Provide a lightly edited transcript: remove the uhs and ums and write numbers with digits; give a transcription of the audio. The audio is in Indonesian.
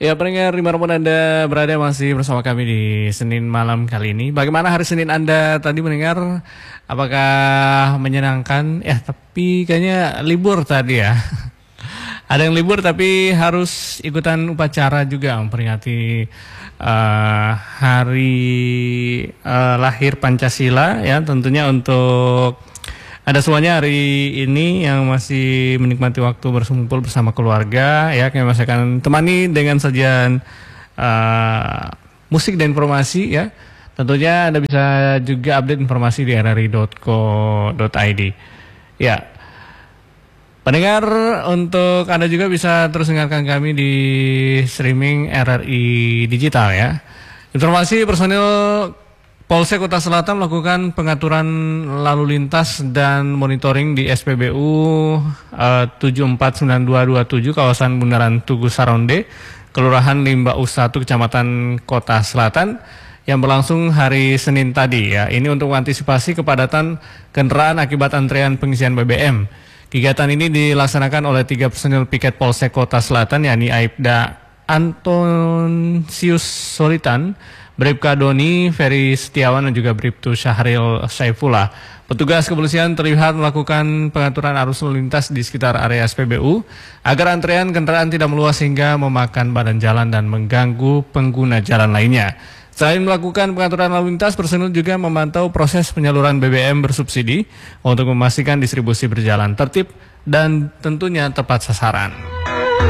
Ya, pendengar dimanapun Anda berada masih bersama kami di Senin malam kali ini. Bagaimana hari Senin Anda tadi mendengar? Apakah menyenangkan? Ya, tapi kayaknya libur tadi ya. Ada yang libur tapi harus ikutan upacara juga memperingati hari lahir Pancasila ya. Tentunya untuk ada semuanya hari ini yang masih menikmati waktu berkumpul bersama keluarga ya, kami masih akan temani dengan sajian musik dan informasi ya. Tentunya Anda bisa juga update informasi di rri.co.id. Ya. Pendengar, untuk Anda juga bisa terus dengarkan kami di streaming RRI Digital ya. Informasi personil Polsek Kota Selatan melakukan pengaturan lalu lintas dan monitoring di SPBU 749227 kawasan Bundaran Tugu Saronde, Kelurahan Limbau 1, Kecamatan Kota Selatan yang berlangsung hari Senin tadi ya. Ini untuk mengantisipasi kepadatan kendaraan akibat antrean pengisian BBM. Kegiatan ini dilaksanakan oleh 3 personil piket Polsek Kota Selatan, yakni Aibda Antonsius Solitan, Bribka Doni, Ferry Setiawan, dan juga Bribtu Syahril Saifullah. Petugas kepolisian terlihat melakukan pengaturan arus lalu lintas di sekitar area SPBU agar antrean kendaraan tidak meluas hingga memakan badan jalan dan mengganggu pengguna jalan lainnya. Selain melakukan pengaturan lalu lintas, personil juga memantau proses penyaluran BBM bersubsidi untuk memastikan distribusi berjalan tertib dan tentunya tepat sasaran.